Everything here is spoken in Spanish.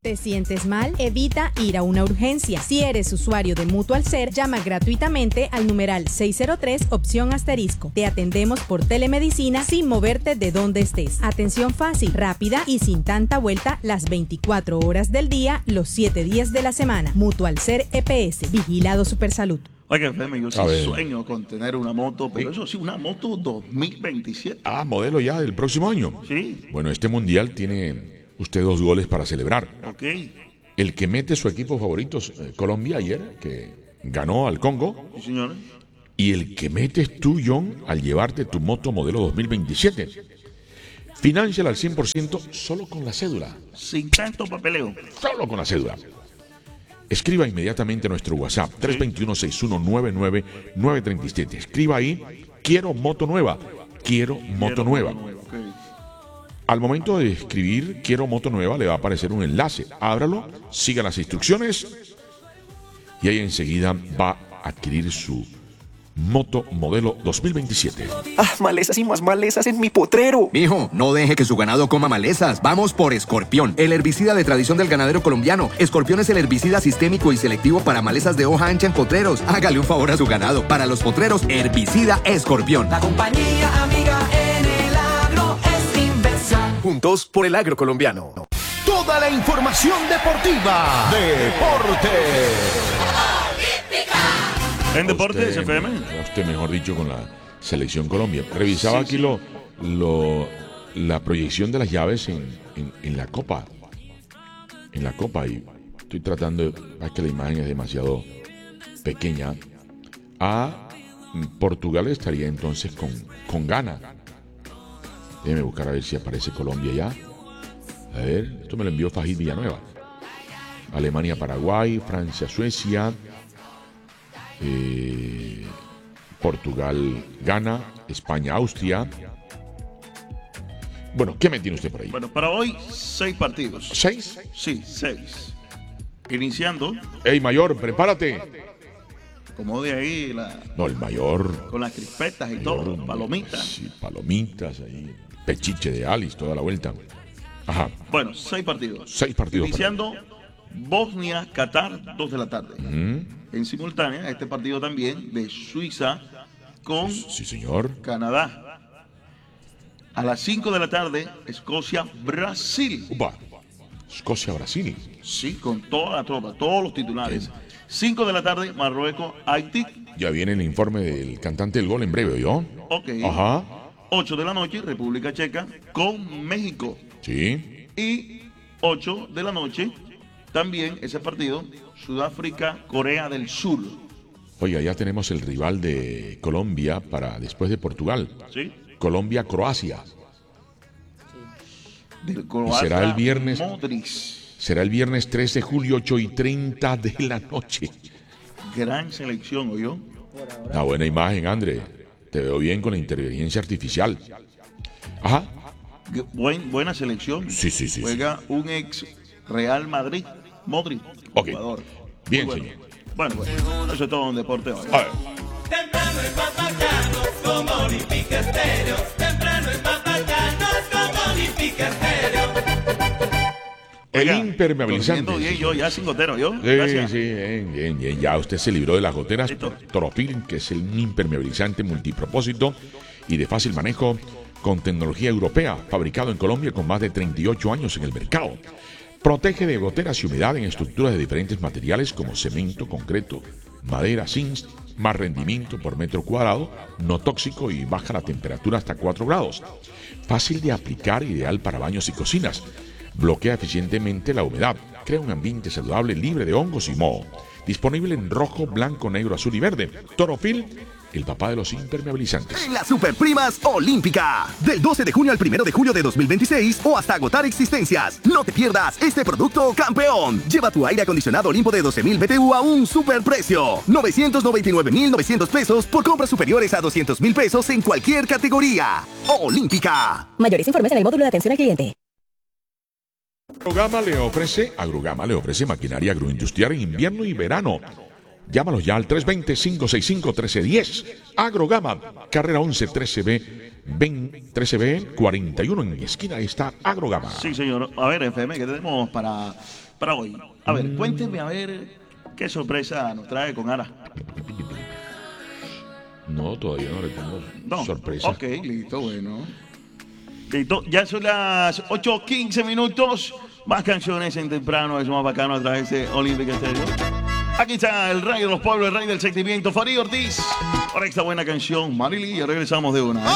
¿Te sientes mal? Evita ir a una urgencia. Si eres usuario de Mutual Ser, llama gratuitamente al numeral 603 opción asterisco. Te atendemos por telemedicina sin moverte de donde estés. Atención fácil, rápida y sin tanta vuelta las 24 horas del día, los 7 días de la semana. Mutual Ser EPS, Vigilado Supersalud. Oiga, Femi, yo sí sueño con tener una moto, pero eso sí, una moto 2027. Ah, modelo ya del próximo año. Sí. Bueno, este mundial tiene usted 2 goles para celebrar. Ok. El que mete su equipo favorito, Colombia, ayer, que ganó al Congo. Sí, señor. Y el que metes tú, John, al llevarte tu moto modelo 2027. Financial al 100% solo con la cédula. Sin tanto papeleo. Solo con la cédula. Escriba inmediatamente a nuestro WhatsApp, 321-6199-937. Escriba ahí, quiero moto nueva. Quiero moto nueva. Okay. Al momento de escribir quiero moto nueva, le va a aparecer un enlace. Ábralo, siga las instrucciones y ahí enseguida va a adquirir su moto modelo 2027. Ah, malezas y más malezas en mi potrero. Mijo, no deje que su ganado coma malezas. Vamos por Escorpión, el herbicida de tradición del ganadero colombiano. Escorpión es el herbicida sistémico y selectivo para malezas de hoja ancha en potreros. Hágale un favor a su ganado. Para los potreros, herbicida Escorpión. La compañía amiga en el agro es Inversa. Juntos por el agro colombiano. Toda la información deportiva. Deportes. En Deportes FM. Usted, mejor dicho, con la Selección Colombia. Revisaba aquí la proyección de las llaves en la Copa. En la Copa. Y estoy tratando de... Es que la imagen es demasiado pequeña. Portugal estaría entonces con Ghana. Déjeme buscar a ver si aparece Colombia ya. A ver, esto me lo envió Fajid Villanueva. Alemania, Paraguay, Francia, Suecia... Portugal, Ghana, España, Austria. Bueno, ¿qué me tiene usted por ahí? Bueno, para hoy 6 partidos. ¿6? Sí, 6. Iniciando. ¡Ey, Mayor, prepárate! Como de ahí No, el Mayor. con las crispetas y todo, palomitas. Sí, palomitas ahí. Pechiche de Alice, toda la vuelta. Ajá. Bueno, 6 partidos. 6 partidos. Iniciando Bosnia, Qatar, 2 de la tarde. En simultánea, este partido también de Suiza con Sí, señor. Canadá. A las 5 de la tarde, Escocia, Brasil. Upa. Escocia, Brasil. Sí, con toda la tropa, todos los titulares. 5 de la tarde, Marruecos, Haití. Ya viene el informe del cantante del gol en breve, ¿yo? Ok. Ajá. 8 de la noche, República Checa con México. Sí. Y 8 de la noche, también ese partido, Sudáfrica, Corea del Sur. Oiga, ya tenemos el rival de Colombia para después de Portugal. ¿Sí? Colombia, Croacia. Del Croacia, será el viernes. Modric. Será el viernes 3 de julio, 8:30 de la noche. Gran selección, ¿oyó? Una buena imagen, André. Te veo bien con la inteligencia artificial. Ajá. Buena selección. Sí. Juega un ex Real Madrid, Modric. Ok. Jugador. Bien, Muy señor. Bueno, eso es todo en deporte hoy. A ver. Temprano es más bacano como Olímpica Estéreo. Temprano es más bacano como Olímpica Estéreo. El Oiga, impermeabilizante. durmiendo bien yo, ya sin gotero, ¿yo? Sí, Gracias. bien. Ya usted se libró de las goteras Listo. por Torofil, que es el impermeabilizante multipropósito y de fácil manejo con tecnología europea, fabricado en Colombia con más de 38 años en el mercado. Protege de goteras y humedad en estructuras de diferentes materiales como cemento, concreto, madera, zinc, más rendimiento por metro cuadrado, no tóxico y baja la temperatura hasta 4 grados. Fácil de aplicar, ideal para baños y cocinas. Bloquea eficientemente la humedad, crea un ambiente saludable libre de hongos y moho. Disponible en rojo, blanco, negro, azul y verde. Torofil, el papá de los impermeabilizantes. En las Superprimas Olímpica. Del 12 de junio al 1 de julio de 2026 o hasta agotar existencias. No te pierdas este producto campeón. Lleva tu aire acondicionado Olimpo de 12,000 BTU a un superprecio. 999,900 pesos por compras superiores a 200,000 pesos en cualquier categoría. Olímpica. Mayores informes en el módulo de atención al cliente. Agrogama le ofrece maquinaria agroindustrial en invierno y verano. Llámalos ya al 320-565-1310. Agrogama, carrera 11 13B 41 en esquina está Agrogama. Sí, señor. A ver, FM, ¿qué tenemos para hoy? A ver, cuénteme, a ver, qué sorpresa nos trae con Ara. No, todavía no le tengo sorpresa. Ok, listo, bueno. Listo, ya son las 8:15 minutos. Más canciones en temprano, es más bacano a través de Olímpica Estéreo. Aquí está el rey de los pueblos, el rey del sentimiento, Farid Ortiz. Por esta buena canción, Marily, y regresamos de una.